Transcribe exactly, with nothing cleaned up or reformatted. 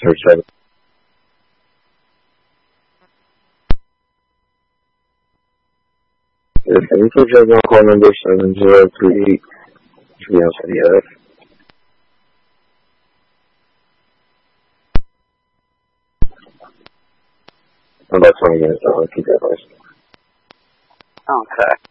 three seven. Yes, can you put your call number seven zero three eight three outside the F? About twenty minutes, I'll keep that list. Okay.